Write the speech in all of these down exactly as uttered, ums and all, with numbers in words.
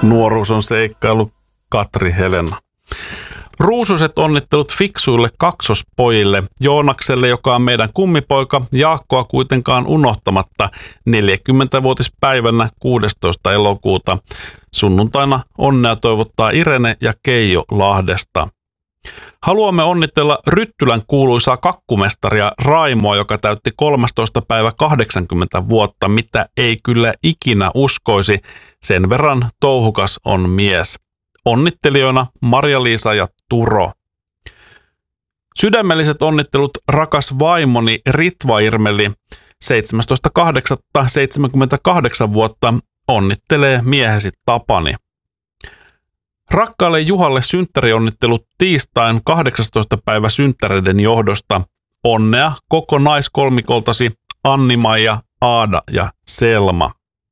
Nuoruus on seikkailu, Katri Helena. Ruusuiset onnittelut fiksuille kaksospojille, Joonakselle, joka on meidän kummipoika, Jaakkoa kuitenkaan unohtamatta neljäkymmentävuotispäivänä kuudestoista elokuuta. Sunnuntaina onnea toivottaa Irene ja Keijo Lahdesta. Haluamme onnitella Ryttylän kuuluisaa kakkumestaria Raimoa, joka täytti kolmastoista päivä kahdeksankymmentä vuotta, mitä ei kyllä ikinä uskoisi. Sen verran touhukas on mies. Onnittelijoina Maria-Liisa ja Turo. Sydämelliset onnittelut rakas vaimoni Ritva Irmeli, seitsemästoista kahdeksatta seitsemänkymmentäkahdeksan vuotta, onnittelee miehesi Tapani. Rakkaalle Juhalle synttärionnittelut tiistain kahdeksastoista päivä synttäreiden johdosta. Onnea koko naiskolmikoltasi Anni-Maija, Aada ja Selma.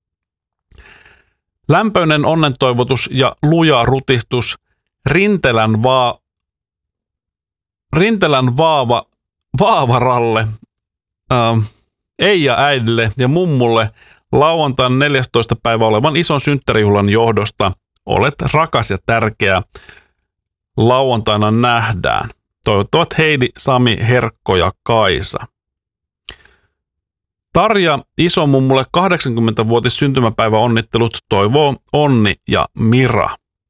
Lämpöinen onnentoivotus ja luja rutistus Rintelän, vaa, Rintelän vaava, vaavaralle, ää, Eija äidille ja mummulle lauantain neljästoista päivä olevan ison synttärijuhlan johdosta. Olet rakas ja tärkeä. Lauantaina nähdään. Toivottavat Heidi, Sami, Herkko ja Kaisa. Tarja isomummulle kahdeksankymmentävuotis syntymäpäivä onnittelut toivoo Onni ja Mira.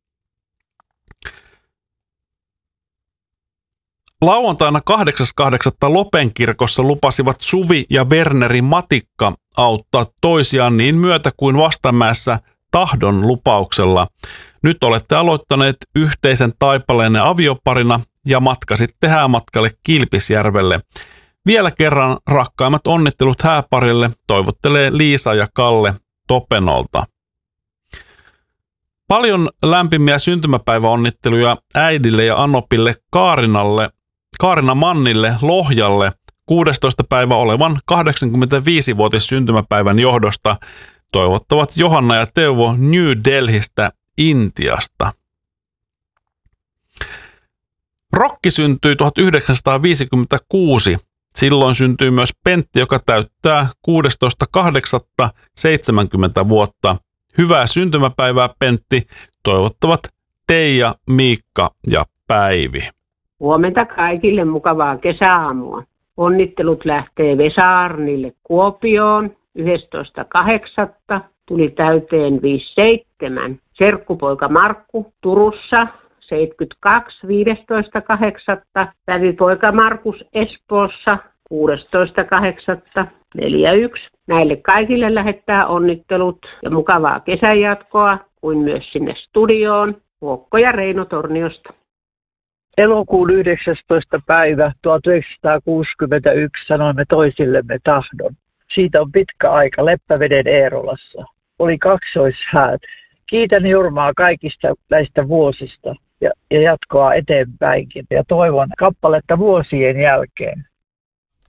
Lauantaina kahdeksas kahdeksatta Lopenkirkossa lupasivat Suvi ja Werneri Matikka auttaa toisiaan niin myötä kuin Vastamäessä tahdon lupauksella. Nyt olette aloittaneet yhteisen taipaleenne avioparina ja matka sitten häämatkalle Kilpisjärvelle. Vielä kerran rakkaimmat onnittelut hääparille toivottelee Liisa ja Kalle Topenolta. Paljon lämpimiä syntymäpäiväonnitteluja äidille ja Anopille Kaarinalle, Kaarina Mannille Lohjalle kuudestoista päivä olevan kahdeksankymmentäviisivuotis syntymäpäivän johdosta. Toivottavat Johanna ja Teuvo New Delhistä Intiasta. Rokki syntyi tuhatyhdeksänsataaviisikymmentäkuusi. Silloin syntyi myös Pentti, joka täyttää kuudestoista kahdeksatta seitsemänkymmentä vuotta. Hyvää syntymäpäivää, Pentti. Toivottavat Teija, Miikka ja Päivi. Huomenta kaikille, mukavaa kesäaamua. Onnittelut lähtee Vesa Arnille Kuopioon. yhdestoista kahdeksatta tuli täyteen viisikymmentäseitsemän. Serkkupoika Markku Turussa seitsemänkymmentäkaksi viidestoista kahdeksatta. Tävipoika Markus Espoossa kuudestoista kahdeksatta neljäkymmentäyksi. Näille kaikille lähettää onnittelut ja mukavaa kesänjatkoa kuin myös sinne studioon Vuokko ja Reino Torniosta. Elokuun yhdeksästoista päivä tuhatyhdeksänsataakuusikymmentäyksi sanoimme toisillemme tahdon. Siitä on pitkä aika Leppäveden Eerolassa. Oli kaksoishäät. Kiitän Jurmaa kaikista näistä vuosista ja, ja jatkoa eteenpäinkin. Ja toivon kappaletta vuosien jälkeen.